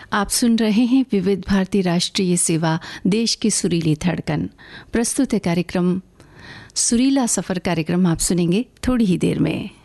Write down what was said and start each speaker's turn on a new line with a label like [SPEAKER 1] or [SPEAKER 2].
[SPEAKER 1] आप सुन रहे हैं विविध भारती राष्ट्रीय सेवा, देश की सुरीली धड़कन। प्रस्तुत है कार्यक्रम सुरीला सफ़र। कार्यक्रम आप सुनेंगे थोड़ी ही देर में।